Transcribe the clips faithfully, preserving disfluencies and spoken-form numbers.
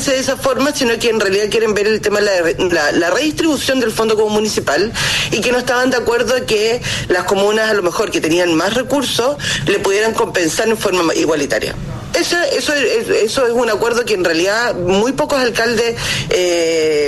financia de esa forma, sino que en realidad quieren ver el tema de la, la, la redistribución del fondo como municipal, y que no estaban de acuerdo en que las comunas a lo mejor que tenían más recursos le pudieran compensar en forma igualitaria. Eso, eso, eso es un acuerdo que en realidad muy pocos alcaldes eh,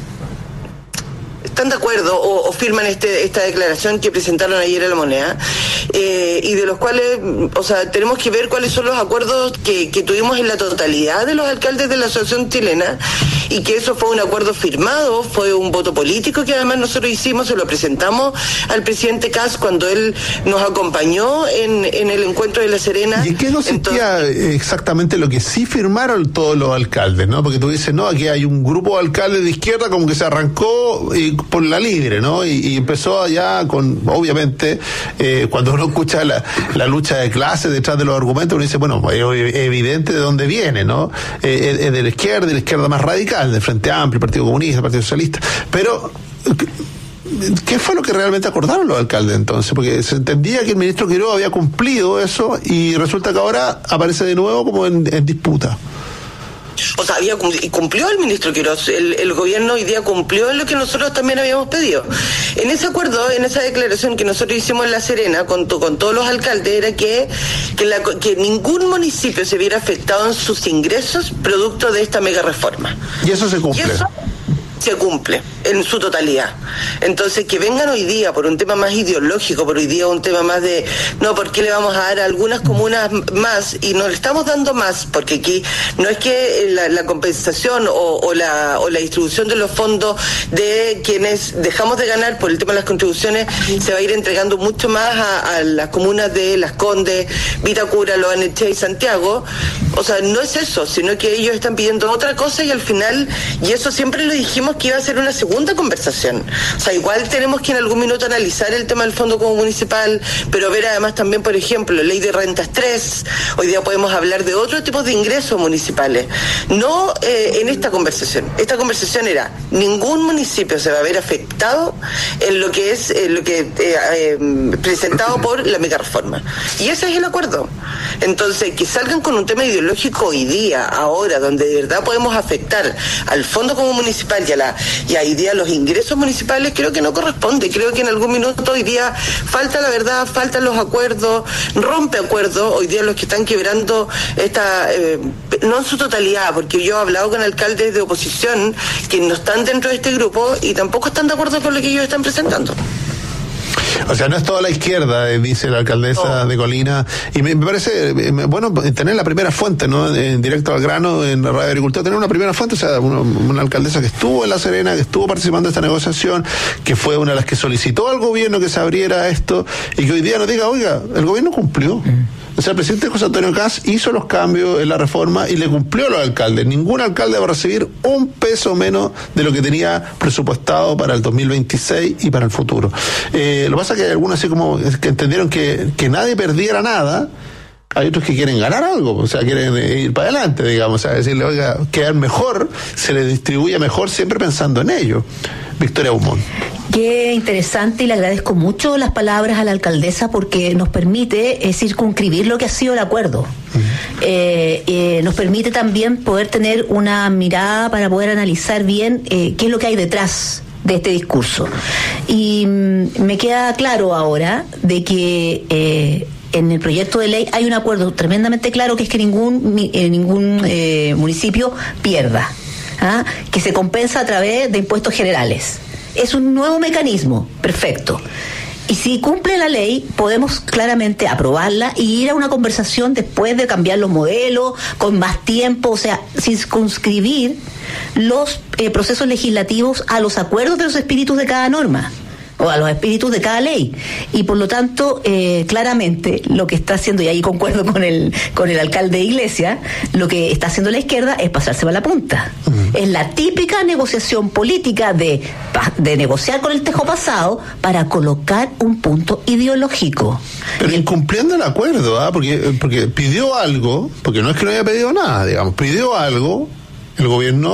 están de acuerdo o, o firman este, esta declaración que presentaron ayer en La Moneda, eh, y de los cuales, o sea, tenemos que ver cuáles son los acuerdos que, que tuvimos en la totalidad de los alcaldes de la Asociación Chilena, y que eso fue un acuerdo firmado, fue un voto político que además nosotros hicimos, se lo presentamos al presidente Kast cuando él nos acompañó en, en el encuentro de La Serena. ¿Y en qué consistía Entonces, exactamente lo que sí firmaron todos los alcaldes, no? Porque tú dices, no, aquí hay un grupo de alcaldes de izquierda como que se arrancó eh, por la libre, ¿no? Y, y empezó allá con, obviamente, eh, cuando uno escucha la, la lucha de clases detrás de los argumentos, uno dice, bueno, es evidente de dónde viene, ¿no? Eh, es, es de la izquierda, de la izquierda más radical, del Frente Amplio, Partido Comunista, Partido Socialista, pero ¿qué fue lo que realmente acordaron los alcaldes entonces? Porque se entendía que el ministro Quiroga había cumplido eso y resulta que ahora aparece de nuevo como en, en disputa. O sea, había cumplió el ministro Quiroz, el, el gobierno hoy día cumplió lo que nosotros también habíamos pedido. En ese acuerdo, en esa declaración que nosotros hicimos en La Serena con, con todos los alcaldes, era que, que, la, que ningún municipio se viera afectado en sus ingresos producto de esta mega reforma. Y eso se cumple. Y eso se cumple en su totalidad. Entonces, que vengan hoy día por un tema más ideológico, por hoy día un tema más de, no, ¿por qué le vamos a dar a algunas comunas más? Y nos le estamos dando más, porque aquí no es que la, la compensación o, o, la, o la distribución de los fondos de quienes dejamos de ganar por el tema de las contribuciones se va a ir entregando mucho más a, a las comunas de Las Condes, Vitacura, Loaneche y Santiago. O sea, no es eso, sino que ellos están pidiendo otra cosa y al final, y eso siempre lo dijimos que iba a ser una segunda conversación. O sea, igual tenemos que en algún minuto analizar el tema del fondo como municipal, pero ver además también, por ejemplo, ley de rentas tres. Hoy día podemos hablar de otro tipo de ingresos municipales. No eh, en esta conversación. Esta conversación era, ningún municipio se va a ver afectado en lo que es eh, lo que eh, eh, presentado por la mega reforma. Y ese es el acuerdo. Entonces, que salgan con un tema ideológico hoy día, ahora, donde de verdad podemos afectar al fondo como municipal y a la y hoy día los ingresos municipales, creo que no corresponde. Creo que en algún minuto hoy día falta la verdad, faltan los acuerdos, rompe acuerdos. Hoy día los que están quebrando esta, eh, no en su totalidad, porque yo he hablado con alcaldes de oposición que no están dentro de este grupo y tampoco están de acuerdo con lo que ellos están presentando. O sea, no es toda la izquierda, eh, dice la alcaldesa no. de Colina, y me, me parece eh, bueno tener la primera fuente, ¿no? En directo al grano, en la radio de agricultura, tener una primera fuente, o sea, una, una alcaldesa que estuvo en La Serena, que estuvo participando de esta negociación, que fue una de las que solicitó al gobierno que se abriera esto, y que hoy día nos diga, oiga, el gobierno cumplió. Mm. O sea, el presidente José Antonio Kast hizo los cambios en la reforma y le cumplió a los alcaldes. Ningún alcalde va a recibir un peso menos de lo que tenía presupuestado para el dos mil veintiséis y para el futuro. Eh, lo que pasa es que hay algunos así como que entendieron que, que nadie perdiera nada. Hay otros que quieren ganar algo, o sea, quieren ir para adelante, digamos, o sea, decirle, oiga, quedar mejor, se le distribuye mejor, siempre pensando en ello. Victoria Humón. Qué interesante, y le agradezco mucho las palabras a la alcaldesa porque nos permite eh, circunscribir lo que ha sido el acuerdo. Uh-huh. eh, eh, nos permite también poder tener una mirada para poder analizar bien eh, qué es lo que hay detrás de este discurso. Y mm, me queda claro ahora de que eh, en el proyecto de ley hay un acuerdo tremendamente claro, que es que ningún, eh, ningún eh, municipio pierda, ¿ah? que se compensa a través de impuestos generales. Es un nuevo mecanismo, perfecto. Y si cumple la ley, podemos claramente aprobarla y ir a una conversación después de cambiar los modelos, con más tiempo, o sea, circunscribir los eh, procesos legislativos a los acuerdos de los espíritus de cada norma, o a los espíritus de cada ley. Y por lo tanto, eh, claramente lo que está haciendo, y ahí concuerdo con el con el alcalde de Iglesia, lo que está haciendo la izquierda es pasarse para la punta. Uh-huh. Es la típica negociación política de, de negociar con el tejo pasado para colocar un punto ideológico. Pero incumpliendo el acuerdo, ¿ah? porque, porque pidió algo, porque no es que no haya pedido nada, digamos, pidió algo, el gobierno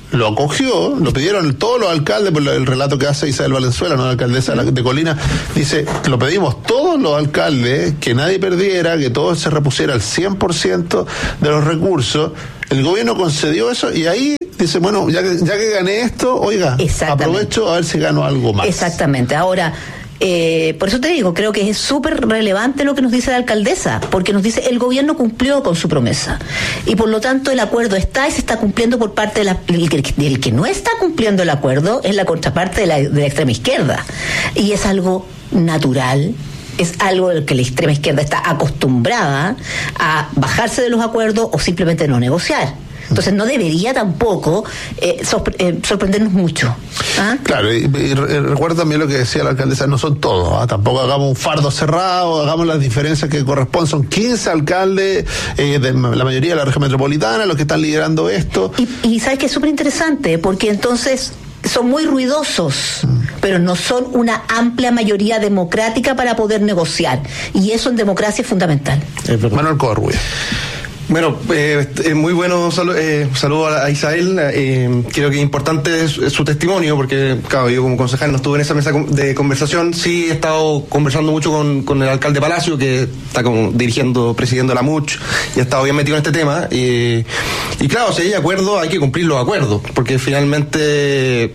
lo acogió, lo pidieron todos los alcaldes, por el relato que hace Isabel Valenzuela, ¿no? La alcaldesa de Colina, dice, lo pedimos todos los alcaldes, que nadie perdiera, que todo se repusiera al cien por ciento de los recursos. El gobierno concedió eso y ahí dice, bueno, ya que, ya que gané esto, oiga, aprovecho a ver si gano algo más. Exactamente. Ahora, Eh, por eso te digo, creo que es súper relevante lo que nos dice la alcaldesa, porque nos dice el gobierno cumplió con su promesa y por lo tanto el acuerdo está y se está cumpliendo por parte de la, del, que, del que no está cumpliendo el acuerdo es la contraparte de la, de la extrema izquierda, y es algo natural. Es algo en que la extrema izquierda está acostumbrada a bajarse de los acuerdos o simplemente no negociar. Entonces no debería tampoco eh, sorpre- eh, sorprendernos mucho. ¿Ah? Claro, y, y recuerdo también lo que decía la alcaldesa, no son todos, ¿ah? Tampoco hagamos un fardo cerrado, hagamos las diferencias que corresponden, son quince alcaldes, eh, de la mayoría de la región metropolitana, los que están liderando esto. Y, y sabes que es súper interesante, porque entonces son muy ruidosos, mm. pero no son una amplia mayoría democrática para poder negociar, y eso en democracia es fundamental. Eh, Manuel Corrui. Bueno, eh, eh, muy bueno saludo eh, saludo a Isabel. Eh, creo que es importante su, su testimonio, porque, claro, yo como concejal no estuve en esa mesa de conversación. Sí he estado conversando mucho con, con el alcalde Palacio, que está como dirigiendo, presidiendo la M U C, y ha estado bien metido en este tema. Eh, y claro, si hay acuerdos, hay que cumplir los acuerdos, porque finalmente...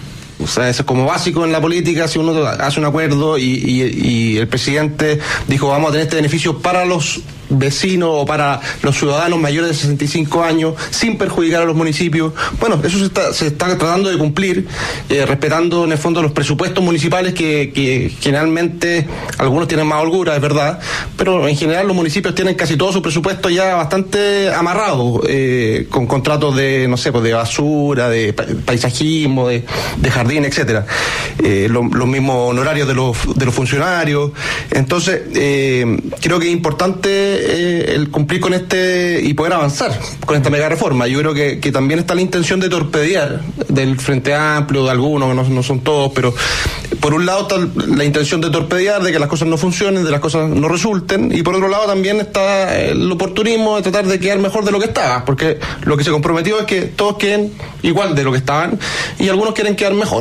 O sea, eso es como básico en la política. Si uno hace un acuerdo y, y, y el presidente dijo vamos a tener este beneficio para los vecinos o para los ciudadanos mayores de sesenta y cinco años sin perjudicar a los municipios, bueno, eso se está, se está tratando de cumplir, eh, respetando en el fondo los presupuestos municipales que, que generalmente algunos tienen más holgura, es verdad, pero en general los municipios tienen casi todo su presupuesto ya bastante amarrado, eh, con contratos de, no sé, pues de basura, de paisajismo, de, de jardín, etcétera, eh, lo, los mismos honorarios de los de los funcionarios. Entonces eh, creo que es importante eh, el cumplir con este y poder avanzar con esta mega reforma. Yo creo que, que también está la intención de torpedear del Frente Amplio, de algunos, no, no son todos, pero por un lado está la intención de torpedear, de que las cosas no funcionen, de las cosas no resulten, y por otro lado también está el oportunismo de tratar de quedar mejor de lo que estaba, porque lo que se comprometió es que todos queden igual de lo que estaban y algunos quieren quedar mejor.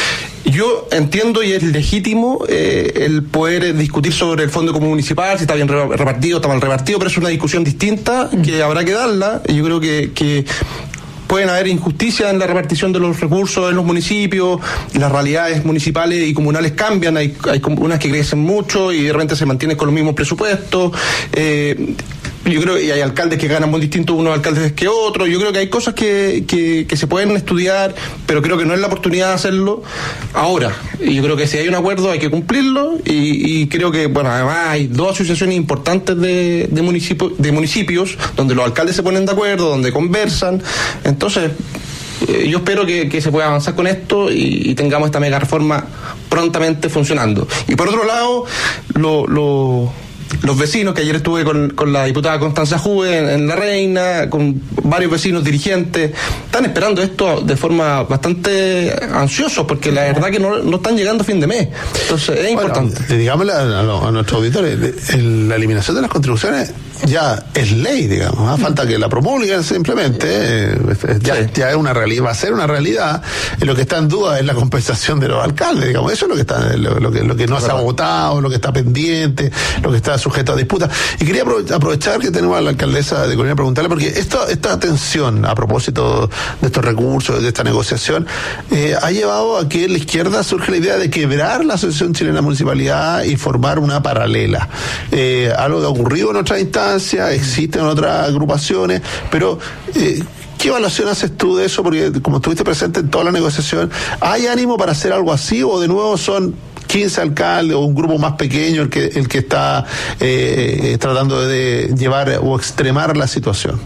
Yo entiendo y es legítimo eh, el poder discutir sobre el fondo común municipal, si está bien repartido, está mal repartido, pero es una discusión distinta que habrá que darla. Yo creo que, que pueden haber injusticias en la repartición de los recursos en los municipios, las realidades municipales y comunales cambian, hay, hay comunas que crecen mucho y de repente se mantienen con los mismos presupuestos. Eh, Yo creo que hay alcaldes que ganan muy distintos unos alcaldes que otros. Yo creo que hay cosas que, que, que se pueden estudiar, pero creo que no es la oportunidad de hacerlo ahora. Y yo creo que si hay un acuerdo hay que cumplirlo, y, y creo que, bueno, además hay dos asociaciones importantes de, de, municipio, de municipios donde los alcaldes se ponen de acuerdo, donde conversan. Entonces, eh, yo espero que, que se pueda avanzar con esto y, y tengamos esta mega reforma prontamente funcionando. Y por otro lado, lo... lo los vecinos, que ayer estuve con, con la diputada Constanza Juve en, en La Reina, con varios vecinos dirigentes, están esperando esto de forma bastante ansiosos, porque la verdad que no, no están llegando a fin de mes. Entonces es bueno, importante. Digámosle a, a, a nuestros auditores, la eliminación de las contribuciones ya es ley, digamos, ¿eh? Falta que la promulguen simplemente, eh, ya, sí. ya es una realidad, va a ser una realidad. Lo que está en duda es la compensación de los alcaldes, digamos, eso es lo que está, lo, lo que, lo que no se ha votado, lo que está pendiente, lo que está sujeto a disputa. Y quería aprovechar que tenemos a la alcaldesa de Colina a preguntarle, porque esto, esta tensión a propósito de estos recursos, de esta negociación, eh, ha llevado a que en la izquierda surge la idea de quebrar la Asociación Chilena de Municipalidad y formar una paralela. Eh, algo que ha ocurrido en otras instancias, existen otras agrupaciones, pero eh, ¿qué evaluación haces tú de eso? Porque como estuviste presente en toda la negociación, ¿hay ánimo para hacer algo así o de nuevo son quince alcaldes o un grupo más pequeño el que el que está eh, tratando de llevar o extremar la situación?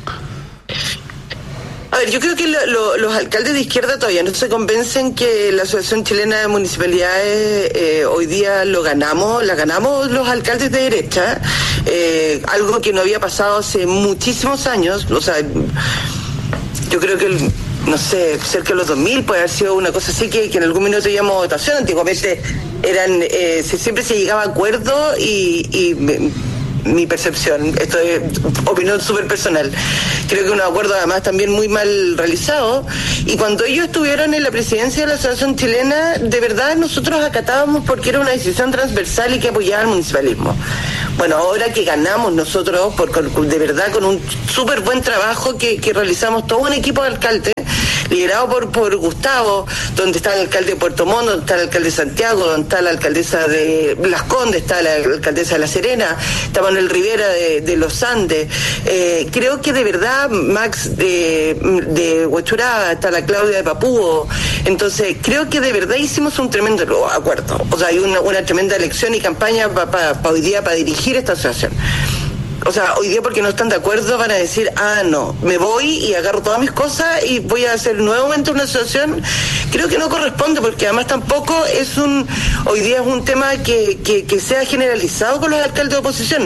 A ver, yo creo que lo, lo, los alcaldes de izquierda todavía no se convencen que la Asociación Chilena de Municipalidades eh, hoy día lo ganamos, la ganamos los alcaldes de derecha, eh, algo que no había pasado hace muchísimos años. O sea, yo creo que el, no sé, cerca de los dos mil puede haber sido una cosa así, que, que en algún minuto íbamos a votación. Antiguamente eran, eh, se, siempre se llegaba a acuerdo y, y mi percepción, esto es opinión súper personal. Creo que un acuerdo además también muy mal realizado, y cuando ellos estuvieron en la presidencia de la Asociación Chilena, de verdad nosotros acatábamos porque era una decisión transversal y que apoyaba al municipalismo. Bueno, ahora que ganamos nosotros, por, de verdad con un súper buen trabajo que, que realizamos todo un equipo de alcaldes, liderado por, por Gustavo, donde está el alcalde de Puerto Montt, donde está el alcalde de Santiago, donde está la alcaldesa de Las Condes, está la alcaldesa de La Serena, está Manuel Rivera de, de Los Andes. Eh, creo que de verdad, Max de, de Huechuraba, está la Claudia de Papúo. Entonces, creo que de verdad hicimos un tremendo acuerdo. O sea, hay una, una tremenda elección y campaña para pa, pa hoy día para dirigir esta asociación. O sea, hoy día porque no están de acuerdo van a decir, ah, no, me voy y agarro todas mis cosas y voy a hacer nuevamente una asociación. Creo que no corresponde, porque además tampoco es un, hoy día es un tema que, que, que sea generalizado con los alcaldes de oposición.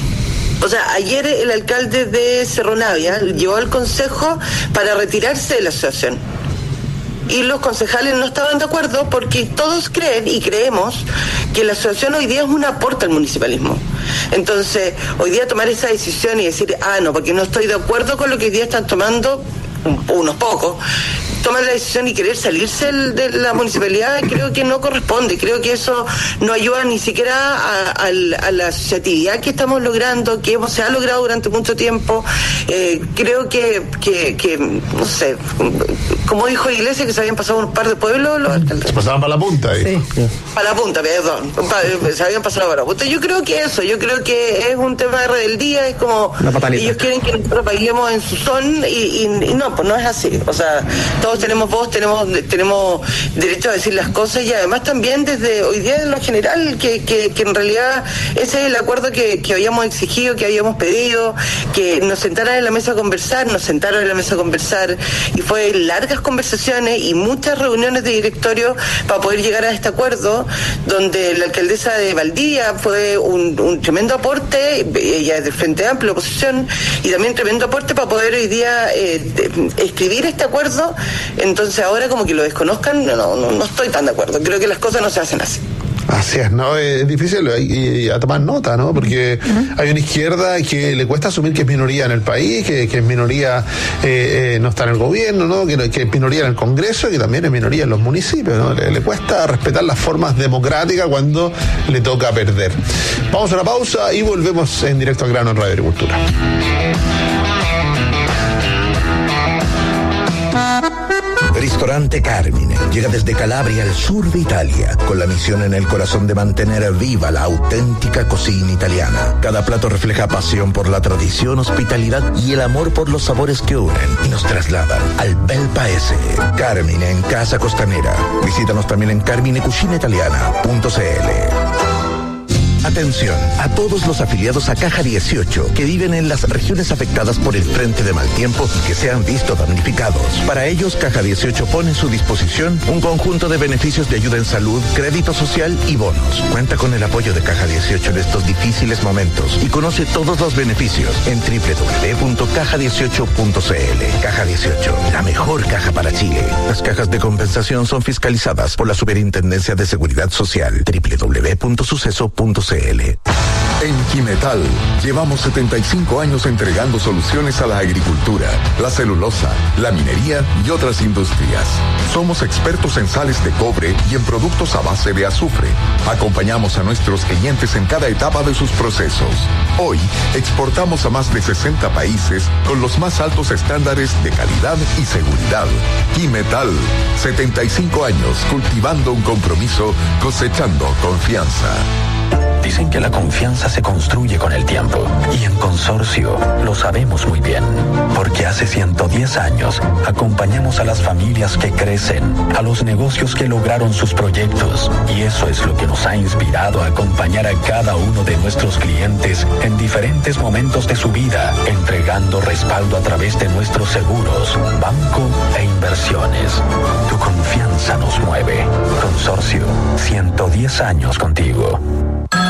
O sea, ayer el alcalde de Cerro Navia llevó al consejo para retirarse de la asociación. Y los concejales no estaban de acuerdo porque todos creen y creemos que la asociación hoy día es un aporte al municipalismo. Entonces, hoy día tomar esa decisión y decir, ah, no, porque no estoy de acuerdo con lo que hoy día están tomando unos pocos, tomar la decisión y querer salirse de la municipalidad, creo que no corresponde. Creo que eso no ayuda ni siquiera a, a, a la asociatividad que estamos logrando, que hemos, se ha logrado durante mucho tiempo. Eh, creo que, que, que, no sé, como dijo Iglesias, que se habían pasado un par de pueblos los alcaldes. Se pasaban para la punta ahí. Sí. Para la punta, perdón. Se habían pasado para la punta. Yo creo que eso, yo creo que es un tema de rebeldía, es como ellos quieren que nosotros bailemos en su son y, y, y no, pues no es así. O sea, todos tenemos voz, tenemos tenemos derecho a decir las cosas, y además también desde hoy día en lo general, que, que, que en realidad ese es el acuerdo que, que habíamos exigido, que habíamos pedido, que nos sentaran en la mesa a conversar, nos sentaron en la mesa a conversar, y fue largas conversaciones y muchas reuniones de directorio para poder llegar a este acuerdo, donde la alcaldesa de Valdivia fue un, un tremendo aporte, ella es del Frente Amplio, oposición, y también tremendo aporte para poder hoy día eh, escribir este acuerdo. Entonces ahora como que lo desconozcan, no, no, no estoy tan de acuerdo. Creo que las cosas no se hacen así. Así es, ¿no? Es difícil y, y a tomar nota, ¿no? Porque uh-huh. hay una izquierda que le cuesta asumir que es minoría en el país, que, que es minoría, eh, eh, no está en el gobierno, ¿no? Que, que es minoría en el Congreso y que también es minoría en los municipios, ¿no? Le, le cuesta respetar las formas democráticas cuando le toca perder. Vamos a una pausa y volvemos en Directo al Grano en Radio Agricultura. Ristorante Carmine llega desde Calabria al sur de Italia, con la misión en el corazón de mantener viva la auténtica cocina italiana. Cada plato refleja pasión por la tradición, hospitalidad y el amor por los sabores que unen y nos trasladan al bel paese. Carmine en Casa Costanera. Visítanos también en carmine cucina italiana punto c l. Atención a todos los afiliados a Caja dieciocho que viven en las regiones afectadas por el frente de mal tiempo y que se han visto damnificados. Para ellos, Caja dieciocho pone a su disposición un conjunto de beneficios de ayuda en salud, crédito social y bonos. Cuenta con el apoyo de Caja dieciocho en estos difíciles momentos y conoce todos los beneficios en doble u doble u doble u punto caja dieciocho punto c l. Caja dieciocho, la mejor caja para Chile. Las cajas de compensación son fiscalizadas por la Superintendencia de Seguridad Social. doble u doble u doble u punto suceso punto c l. En Quimetal llevamos setenta y cinco años entregando soluciones a la agricultura, la celulosa, la minería y otras industrias. Somos expertos en sales de cobre y en productos a base de azufre. Acompañamos a nuestros clientes en cada etapa de sus procesos. Hoy exportamos a más de sesenta países con los más altos estándares de calidad y seguridad. Quimetal, setenta y cinco años cultivando un compromiso, cosechando confianza. Dicen que la confianza se construye con el tiempo, y en Consorcio lo sabemos muy bien, porque hace ciento diez años acompañamos a las familias que crecen, a los negocios que lograron sus proyectos, y eso es lo que nos ha inspirado a acompañar a cada uno de nuestros clientes en diferentes momentos de su vida, entregando respaldo a través de nuestros seguros, banco e inversiones. Tu confianza nos mueve. Consorcio, ciento diez años contigo. El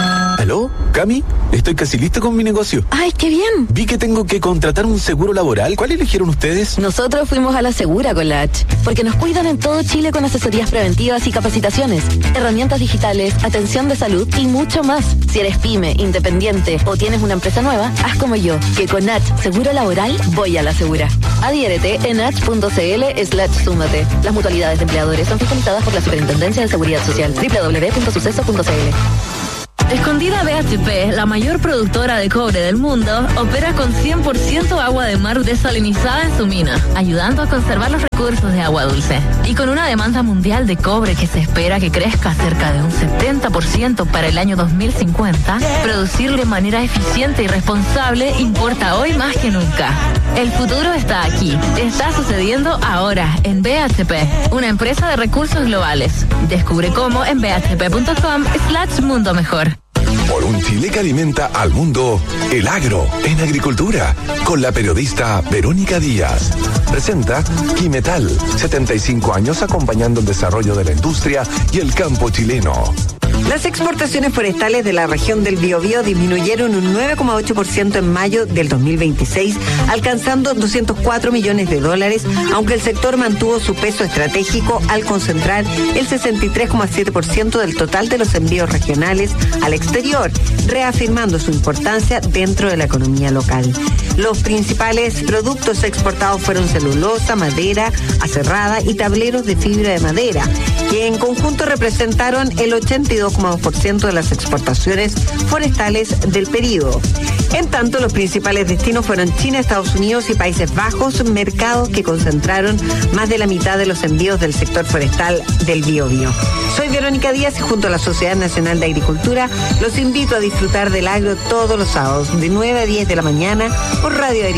¿Aló? Cami, estoy casi listo con mi negocio. ¡Ay, qué bien! Vi que tengo que contratar un seguro laboral. ¿Cuál eligieron ustedes? Nosotros fuimos a la Segura con la H, porque nos cuidan en todo Chile con asesorías preventivas y capacitaciones, herramientas digitales, atención de salud y mucho más. Si eres pyme, independiente o tienes una empresa nueva, haz como yo, que con H Seguro Laboral voy a la Segura. Adhiérete en h.cl slash súmate. Las mutualidades de empleadores son fiscalizadas por la Superintendencia de Seguridad Social. doble u doble u doble u punto suceso punto c l. Escondida B H P, la mayor productora de cobre del mundo, opera con cien por ciento agua de mar desalinizada en su mina, ayudando a conservar los recursos de agua dulce. Y con una demanda mundial de cobre que se espera que crezca cerca de un setenta por ciento para el año dos mil cincuenta, producir de manera eficiente y responsable importa hoy más que nunca. El futuro está aquí, está sucediendo ahora en B H P, una empresa de recursos globales. Descubre cómo en b h p punto com slash mundo mejor. Por un Chile que alimenta al mundo, el agro en agricultura, con la periodista Verónica Díaz. Presenta Quimetal, setenta y cinco años acompañando el desarrollo de la industria y el campo chileno. Las exportaciones forestales de la región del Biobío disminuyeron un nueve coma ocho por ciento en mayo del dos mil veintiséis, alcanzando doscientos cuatro millones de dólares, aunque el sector mantuvo su peso estratégico al concentrar el sesenta y tres coma siete por ciento del total de los envíos regionales al exterior, reafirmando su importancia dentro de la economía local. Los principales productos exportados fueron celulosa, madera, aserrada y tableros de fibra de madera, que en conjunto representaron el ochenta y dos coma dos por ciento de las exportaciones forestales del periodo. En tanto, los principales destinos fueron China, Estados Unidos y Países Bajos, mercados que concentraron más de la mitad de los envíos del sector forestal del Biobío. Soy Verónica Díaz y junto a la Sociedad Nacional de Agricultura los invito a disfrutar del agro todos los sábados de nueve a diez de la mañana por Radio Agricultura.